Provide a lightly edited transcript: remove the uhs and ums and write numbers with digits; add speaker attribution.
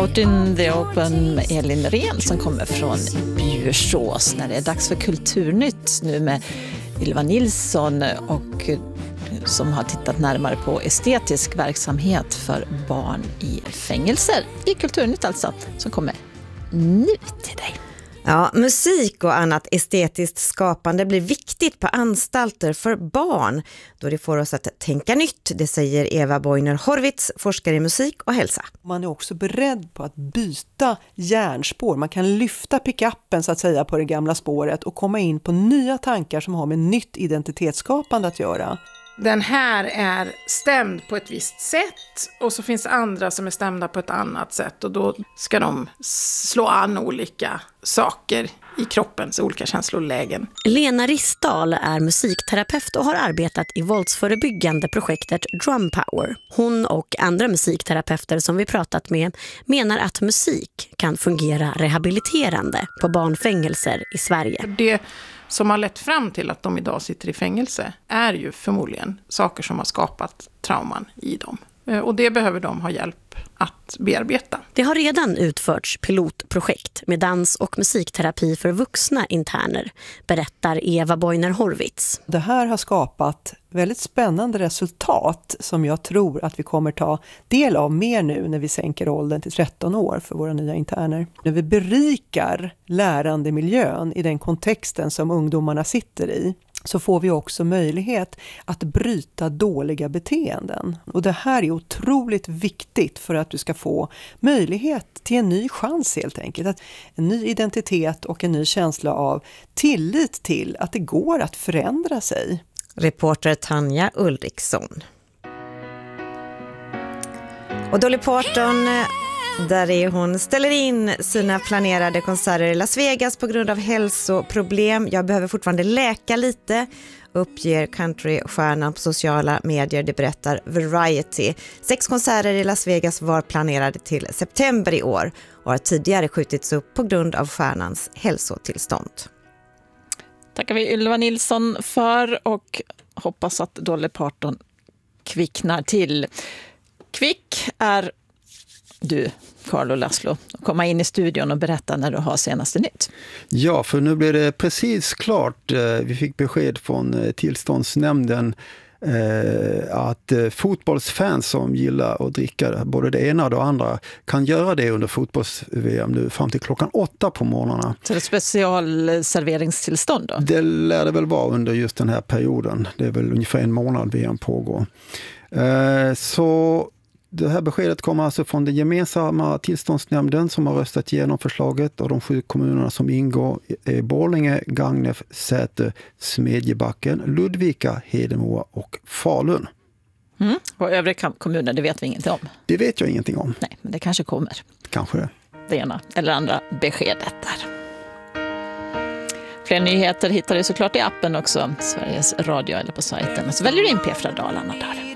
Speaker 1: Out in the Open med Elin Rehn som kommer från Bjursås när det är dags för Kulturnytt nu med Ylva Nilsson och som har tittat närmare på estetisk verksamhet för barn i fängelser. I Kulturnytt alltså, som kommer nu till dig.
Speaker 2: Ja, musik och annat estetiskt skapande blir viktigt på anstalter för barn då det får oss att tänka nytt, det säger Eva Boiner-Horvitz, forskare i musik och hälsa.
Speaker 3: Man är också beredd på att byta järnspår. Man kan lyfta pickuppen så att säga på det gamla spåret och komma in på nya tankar som har med nytt identitetsskapande att göra.
Speaker 4: Den här är stämd på ett visst sätt och så finns andra som är stämda på ett annat sätt och då ska de slå an olika saker i kroppens olika känslolägen.
Speaker 5: Lena Ristal är musikterapeut och har arbetat i våldsförebyggande projektet Drum Power. Hon och andra musikterapeuter som vi pratat med menar att musik kan fungera rehabiliterande på barnfängelser i Sverige.
Speaker 4: Det som har lett fram till att de idag sitter i fängelse är ju förmodligen saker som har skapat trauman i dem. Och det behöver de ha hjälp att bearbeta.
Speaker 5: Det har redan utförts pilotprojekt med dans- och musikterapi för vuxna interner, berättar Eva Boiner-Horvitz.
Speaker 3: Det här har skapat väldigt spännande resultat som jag tror att vi kommer ta del av mer nu när vi sänker åldern till 13 år för våra nya interner. När vi berikar lärandemiljön i den kontexten som ungdomarna sitter i, så får vi också möjlighet att bryta dåliga beteenden. Och det här är otroligt viktigt för att du ska få möjlighet till en ny chans helt enkelt. Att en ny identitet och en ny känsla av tillit till att det går att förändra sig.
Speaker 2: Reporter Tanja Ulriksson. Och Dolly Parton, där är hon, ställer in sina planerade konserter i Las Vegas på grund av hälsoproblem. Jag behöver fortfarande läka lite, uppger countrystjärnan på sociala medier, det berättar Variety. 6 konserter i Las Vegas var planerade till september i år och har tidigare skjutits upp på grund av stjärnans hälsotillstånd.
Speaker 1: Tackar vi Ylva Nilsson för och hoppas att Dolly Parton kvicknar till. Kvick är du, Carlo Laszlo, komma in i studion och berätta när du har senaste nytt.
Speaker 6: Ja, för nu blir det precis klart. Vi fick besked från tillståndsnämnden att fotbollsfans som gillar att dricka både det ena och det andra kan göra det under fotbolls-VM nu fram till klockan 8 på morgnarna.
Speaker 1: Så det är ett specialserveringstillstånd då? Det
Speaker 6: lär det väl vara under just den här perioden. Det är väl ungefär 1 månad VM pågår. Så det här beskedet kommer alltså från den gemensamma tillståndsnämnden som har röstat igenom förslaget och de 7 kommunerna som ingår är Borlänge, Gagnef, Säter, Smedjebacken, Ludvika, Hedemora och Falun.
Speaker 1: Och övriga kommuner, det vet vi ingenting om.
Speaker 6: Det vet jag ingenting om.
Speaker 1: Nej, men det kanske kommer.
Speaker 6: Kanske
Speaker 1: det ena eller andra beskedet där. Fler nyheter hittar du såklart i appen också, Sveriges Radio eller på sajten. Och så väljer du in P4 Dalarna där.